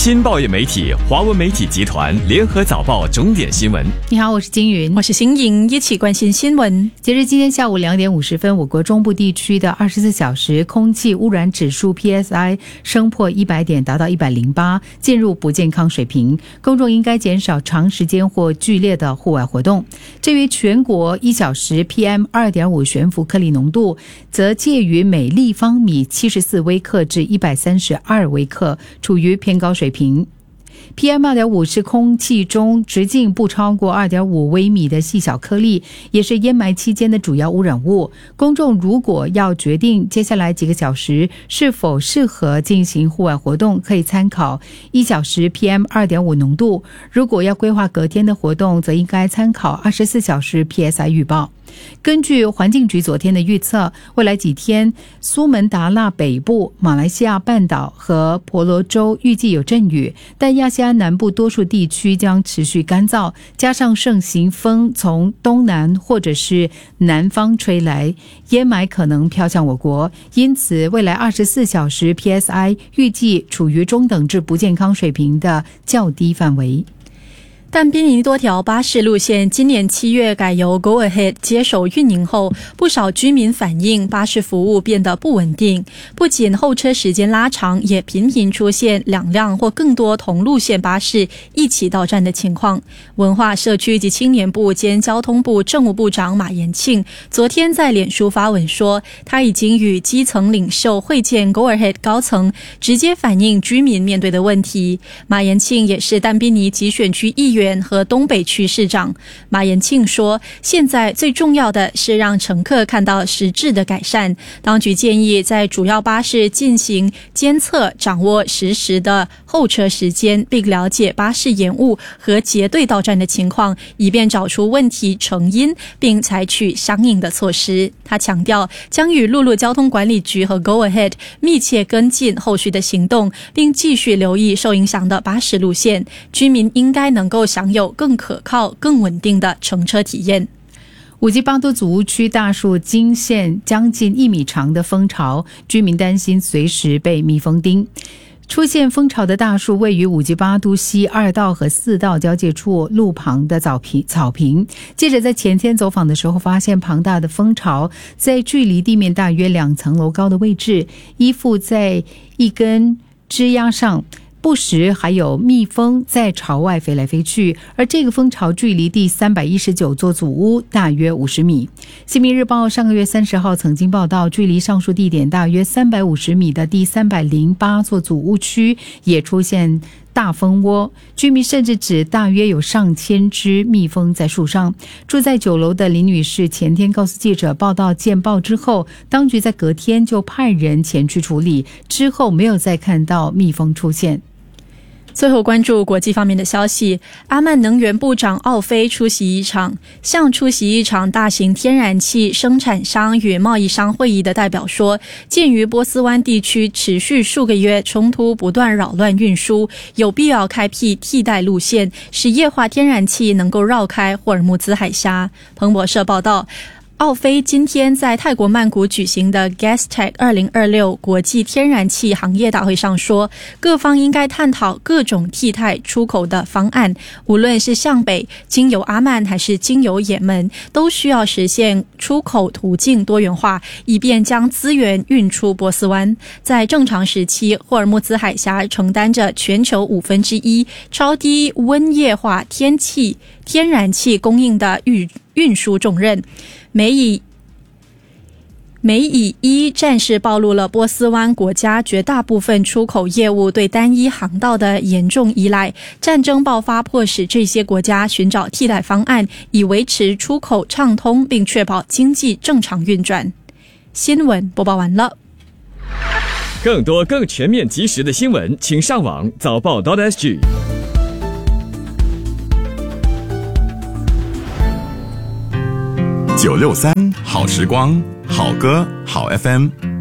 新报业媒体华文媒体集团联合早报重点新闻。 你好，我是金云， 我是新颖，一起关心新闻。 截至今天下午2点50分，我国中部地区的24小时空气污染指数 PSI 升破100点，达到108，进入不健康水平。公众应该减少长时间或剧烈的户外活动。至于全国1小时 PM2.5 悬浮颗粒浓度，则介于每立方米74微克至132微克，处于偏高水平。PM2.5 是空气中直径不超过2.5微米的细小颗粒，也是烟霾期间的主要污染物。公众如果要决定接下来几个小时是否适合进行户外活动，可以参考1小时 PM2.5 浓度。如果要规划隔天的活动，则应该参考24小时 PSI 预报。根据环境局昨天的预测，未来几天苏门答腊北部、马来西亚半岛和婆罗洲预计有阵雨，但亚细安南部多数地区将持续干燥，加上盛行风从东南或者是南方吹来，烟霾可能飘向我国，因此未来24小时 PSI 预计处于中等至不健康水平的较低范围。 但宾尼多条巴士路线今年7月改由 Go Ahead 接手运营后，不少居民反映巴士服务变得不稳定，不仅候车时间拉长，也频频出现2辆或更多同路线巴士一起到站的情况。文化社区及青年部兼交通部政务部长马延庆昨天在脸书发文说，他已经与基层领袖会见 Go Ahead 高层，直接反映居民面对的问题。马延庆也是但宾尼集选区议员和东北区市长。马延庆说，现在最重要的是让乘客看到实质的改善。当局建议在主要巴士进行监测，掌握实时的候车时间，并了解巴士延误和结队到站的情况，以便找出问题成因，并采取相应的措施。他强调，将与陆路交通管理局和 Go Ahead 密切跟进后续的行动，并继续留意受影响的巴士路线。居民应该能够享有更可靠、更稳定的乘车体验。 五级巴都祖屋区大树惊现将近1米长的蜂巢，居民担心随时被蜜蜂叮。出现蜂巢的大树位于五级巴都西2道和4道交界处路旁的草坪。记者在前天走访的时候发现，庞大的蜂巢在距离地面大约2层楼高的位置，依附在一根枝桠上，不时还有蜜蜂在巢外飞来飞去，而这个蜂巢距离第319座祖屋大约50米。新民日报上个月30号曾经报道，距离上述地点大约350米的第308座祖屋区也出现大蜂窝，居民甚至指大约有上千只蜜蜂在树上。住在9楼的林女士前天告诉记者，报道见报之后，当局在隔天就派人前去处理，之后没有再看到蜜蜂出现。 最后关注国际方面的消息，阿曼能源部长奥菲向出席一场大型天然气生产商与贸易商会议的代表说，鉴于波斯湾地区持续数个月冲突不断扰乱运输，有必要开辟替代路线，使液化天然气能够绕开霍尔木兹海峡。彭博社报道，奥菲今天在泰国曼谷举行的 Gastech 2026国际天然气行业大会上说，各方应该探讨各种替代出口的方案，无论是向北经由阿曼还是经由也门，都需要实现出口途径多元化，以便将资源运出波斯湾。在正常时期，霍尔木兹海峡承担着全球1/5超低温液化天然气供应的运输重任。美以一战事暴露了波斯湾国家绝大部分出口业务对单一航道的严重依赖。战争爆发迫使这些国家寻找替代方案，以维持出口畅通，并确保经济正常运转。新闻播报完了。 更多更全面及时的新闻，请上网早报.sg。 963好时光，好歌好 FM。